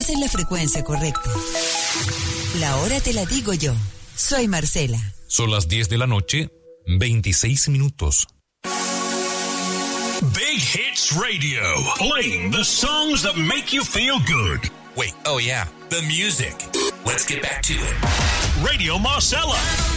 Estás en la frecuencia correcta. La hora te la digo yo. Soy Marcela. Son las 10 de la noche, 26 minutos. Big Hits Radio, playing the songs that make you feel good. Wait, oh yeah, the music. Let's get back to it. Radio Marcella.